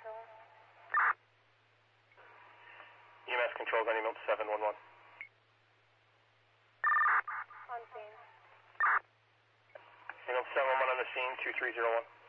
EMS controls on email 711. On scene. Email 711 on the scene, 2301.